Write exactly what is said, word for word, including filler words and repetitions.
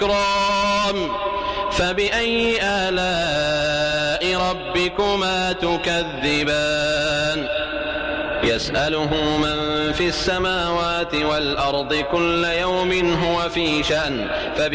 الكرام فبأي آلاء ربكما تكذبان يسأله من في السماوات والأرض كل يوم هو في شأن